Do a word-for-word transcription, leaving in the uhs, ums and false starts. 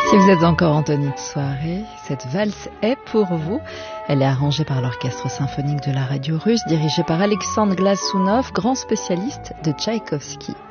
Si vous êtes encore en tenue de soirée, cette valse est pour vous. Elle est arrangée par l'Orchestre symphonique de la radio russe, dirigé par Alexandre Glazunov, grand spécialiste de Tchaïkovski.